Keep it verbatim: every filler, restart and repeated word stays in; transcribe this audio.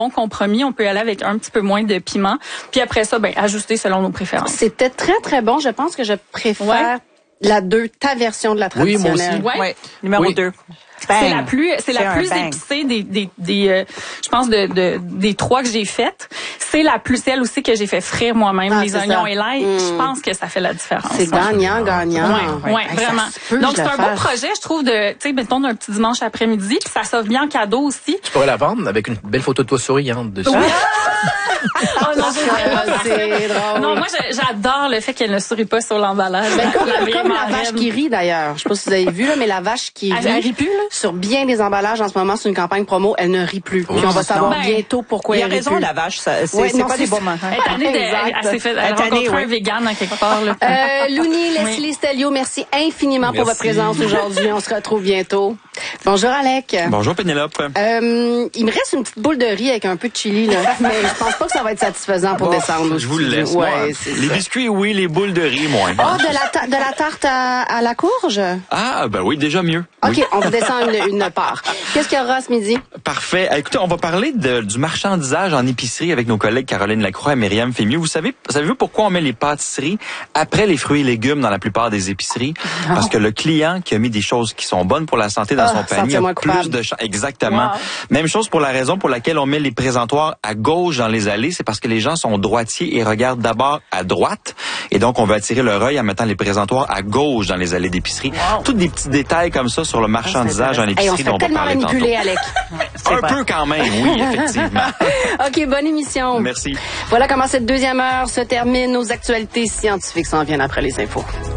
bon compromis. On peut aller avec un petit peu moins de piment. Puis après ça, ben ajuster selon nos préférences. C'était très, très bon. Je pense que je préfère ouais. la deux, ta version de la traditionnelle. Oui, moi aussi. Ouais. Ouais. Numéro Oui. deux. C'est la plus, c'est la un plus bang. épicée des, des, des euh, je pense de, de, des trois que j'ai faites. C'est la plus celle aussi que j'ai fait frire moi-même, Ah, les c'est oignons ça. et l'ail. Mm. Je pense que ça fait la différence. C'est gagnant, gagnant. Ouais, ouais, Hey, vraiment. ça se peut que Donc je c'est le un beau fasse. projet, je trouve, de, tu sais, mettons d'un petit dimanche après-midi, puis ça s'offre bien en cadeau aussi. Tu pourrais la vendre avec une belle photo de toi souriante dessus. Oh non, je Ah, c'est drôle. non, moi je- j'adore le fait qu'elle ne sourit pas sur l'emballage. Ben, comme La comme la marraine. vache qui rit, d'ailleurs. Je sais pas si vous avez vu, là, mais la vache qui Elle- rit, elle rit plus, là? sur bien des emballages en ce moment, c'est une campagne promo, elle ne rit plus. Puis on va savoir Ben, bientôt pourquoi Il a elle rit raison, plus. la vache. Ça, c'est Ouais, c'est non, pas c'est des bons ça. moments. Elle est tannée de, elle, Exact. elle s'est fait, elle a Elle est tannée, rencontré oui. un vegan à quelque part, là. Euh, Louni, Leslie, Stelio, merci infiniment pour Merci. votre présence aujourd'hui. On se retrouve bientôt. Bonjour, Alec. Bonjour Pénélope. Euh, il me reste une petite boule de riz avec un peu de chili, là. Mais je pense pas que ça va être satisfaisant pour Bon, descendre. au je vous le studio. laisse. moi. Ouais, c'est Les ça. biscuits, oui, les boules de riz, moins. Ah, de la, ta- de la tarte à, à la courge? Ah, ben oui, déjà mieux. OK, Oui. on vous descend une, une part. Qu'est-ce qu'il y aura ce midi? Parfait. Euh, Écoutez, on va parler de, du marchandisage en épicerie avec nos collègues Caroline Lacroix et Myriam Fémieux. Vous savez, savez-vous pourquoi on met les pâtisseries après les fruits et légumes dans la plupart des épiceries? Parce que le client qui a mis des choses qui sont bonnes pour la santé dans Ah, son panier sentez-moi a coupable. plus de chance. Exactement. Wow. Même chose pour la raison pour laquelle on met les présentoirs à gauche dans les allées. C'est parce que les gens sont droitiers et regardent d'abord à droite. Et donc, on va attirer leur œil en mettant les présentoirs à gauche dans les allées d'épicerie. Wow. Tous des petits détails comme ça sur le marchandisage en Hey, on épicerie se dont fait on va tellement parler tantôt. manipuler, Alec. Un vrai. peu quand même, oui, effectivement. OK, bonne émission. Merci. Voilà comment cette deuxième heure se termine. Nos actualités scientifiques s'en viennent après les infos.